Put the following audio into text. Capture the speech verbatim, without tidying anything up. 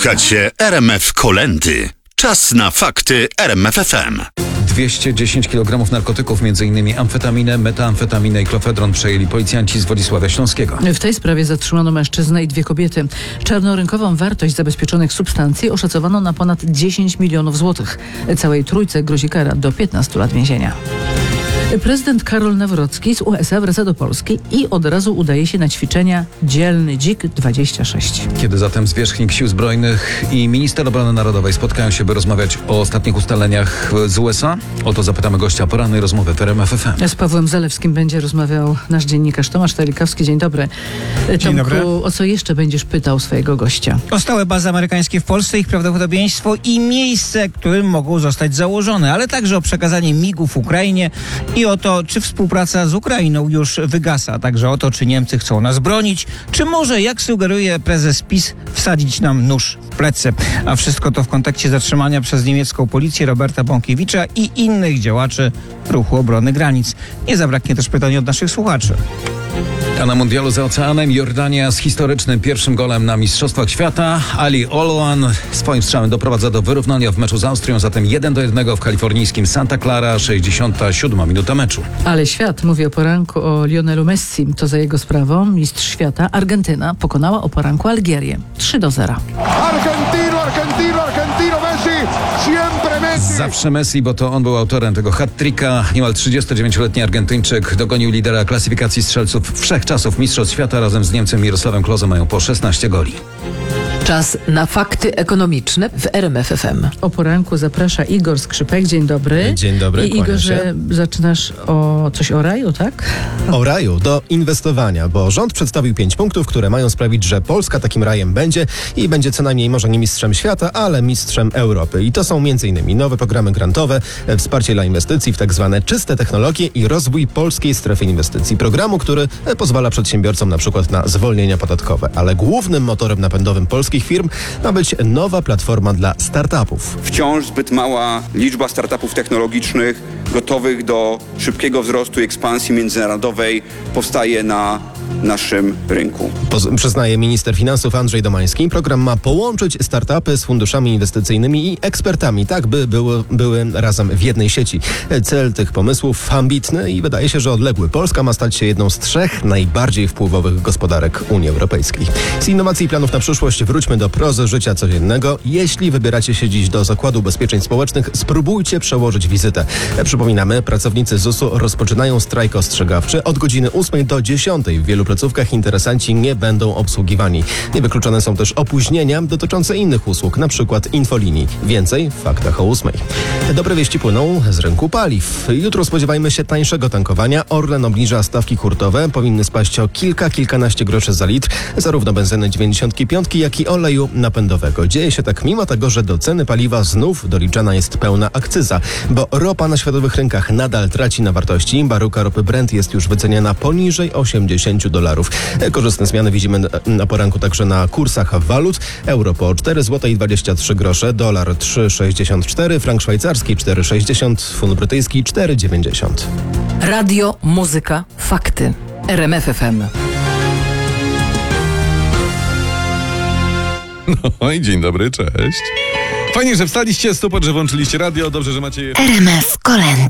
Słuchacie R M F Kolendy. Czas na fakty R M F F M. dwieście dziesięć kilogramów narkotyków, m.in. amfetaminę, metamfetaminę i klofedron przejęli policjanci z Wodzisławia Śląskiego. W tej sprawie zatrzymano mężczyznę i dwie kobiety. Czarnorynkową wartość zabezpieczonych substancji oszacowano na ponad dziesięć milionów złotych. Całej trójce grozi kara do piętnastu lat więzienia. Prezydent Karol Nawrocki z U S A wraca do Polski i od razu udaje się na ćwiczenia Dzielny Dzik dwadzieścia sześć. Kiedy zatem zwierzchnik Sił Zbrojnych i minister obrony narodowej spotkają się, by rozmawiać o ostatnich ustaleniach z U S A? O to zapytamy gościa porannej rozmowy w R M F F M. Z Pawłem Zalewskim będzie rozmawiał nasz dziennikarz Tomasz Telikowski. Dzień dobry. Dzień Tomku, dobry. O co jeszcze będziesz pytał swojego gościa? O stałe bazy amerykańskie w Polsce, ich prawdopodobieństwo i miejsce, którym mogą zostać założone, ale także o przekazanie migów Ukrainie i o to, czy współpraca z Ukrainą już wygasa, także o to, czy Niemcy chcą nas bronić, czy może, jak sugeruje prezes PiS, wsadzić nam nóż w plecy. A wszystko to w kontekście zatrzymania przez niemiecką policję Roberta Bąkiewicza i innych działaczy Ruchu Obrony Granic. Nie zabraknie też pytań od naszych słuchaczy. A na mundialu za oceanem Jordania z historycznym pierwszym golem na Mistrzostwach Świata. Ali Oloan swoim strzałem doprowadza do wyrównania w meczu z Austrią, zatem jeden do jednego w kalifornijskim Santa Clara, sześćdziesiąta siódma minuta meczu. Ale świat mówi o poranku o Lionelu Messim. To za jego sprawą mistrz świata Argentyna pokonała o poranku Algierię trzy do zera. Argentino, Argentino, Argentino, Messi, siempre Messi. Zawsze Messi, bo to on był autorem tego hat-tricka. Niemal trzydziestodziewięcioletni Argentyńczyk dogonił lidera klasyfikacji strzelców wszechczasów Mistrzostw Świata. Razem z Niemcem Mirosławem Klose mają po szesnaście goli. Czas na fakty ekonomiczne w R M F F M. O poranku zaprasza Igor Skrzypek. Dzień dobry. Dzień dobry, I kłaniam Igorze, się. zaczynasz o coś o raju, tak? O raju do inwestowania, bo rząd przedstawił pięć punktów, które mają sprawić, że Polska takim rajem będzie i będzie co najmniej może nie mistrzem świata, ale mistrzem Europy. I to są m.in. nowe programy grantowe, wsparcie dla inwestycji w tak zwane czyste technologie i rozwój polskiej strefy inwestycji. Programu, który pozwala przedsiębiorcom na przykład na zwolnienia podatkowe. Ale głównym motorem napędowym polskich firm ma być nowa platforma dla startupów. Wciąż zbyt mała liczba startupów technologicznych gotowych do szybkiego wzrostu i ekspansji międzynarodowej powstaje na naszym rynku. Poz- przyznaje minister finansów Andrzej Domański. Program ma połączyć startupy z funduszami inwestycyjnymi i ekspertami, tak by były, były razem w jednej sieci. Cel tych pomysłów ambitny i wydaje się, że odległy. Polska ma stać się jedną z trzech najbardziej wpływowych gospodarek Unii Europejskiej. Z innowacji i planów na przyszłość wróćmy do prozy życia codziennego. Jeśli wybieracie się dziś do Zakładu Ubezpieczeń Społecznych, spróbujcie przełożyć wizytę. Przypominamy, pracownicy zusu rozpoczynają strajk ostrzegawczy od godziny ósmej do dziesiątej. W wielu placówkach interesanci nie będą obsługiwani. Niewykluczone są też opóźnienia dotyczące innych usług, na przykład infolinii. Więcej w faktach o ósmej. Dobre wieści płyną z rynku paliw. Jutro spodziewajmy się tańszego tankowania. Orlen obniża stawki hurtowe. Powinny spaść o kilka, kilkanaście groszy za litr. Zarówno benzyny dziewięćdziesiąt pięć, jak i oleju napędowego. Dzieje się tak mimo tego, że do ceny paliwa znów doliczana jest pełna akcyza, bo ropa na światowych rynkach nadal traci na wartości. Baryłka ropy Brent jest już wyceniana poniżej osiemdziesiąt dolarów. Korzystne zmiany widzimy na poranku także na kursach walut. Euro po cztery złote i dwadzieścia trzy grosze, dolar trzy sześćdziesiąt cztery, frank szwajcarski cztery sześćdziesiąt, funt brytyjski cztery dziewięćdziesiąt. Radio, muzyka, fakty. R M F F M. No i dzień dobry, cześć. Fajnie, że wstaliście, super, że włączyliście radio, dobrze, że macie... R M F Kolendy.